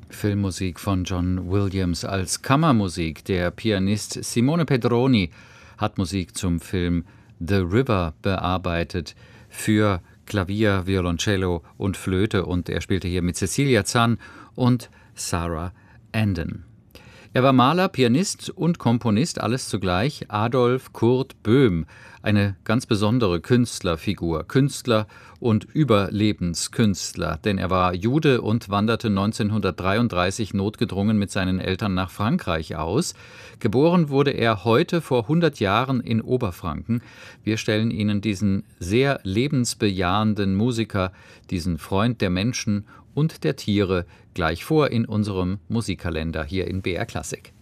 Filmmusik von John Williams als Kammermusik. Der Pianist Simone Pedroni hat Musik zum Film The River bearbeitet für Klavier, Violoncello und Flöte, und er spielte hier mit Cecilia Zahn und Sarah Andon. Er war Maler, Pianist und Komponist, alles zugleich. Adolf Kurt Böhm, eine ganz besondere Künstlerfigur, Künstler und Überlebenskünstler, denn er war Jude und wanderte 1933 notgedrungen mit seinen Eltern nach Frankreich aus. Geboren wurde er heute vor 100 Jahren in Oberfranken. Wir stellen Ihnen diesen sehr lebensbejahenden Musiker, diesen Freund der Menschen und der Tiere gleich vor in unserem Musikkalender hier in BR Klassik.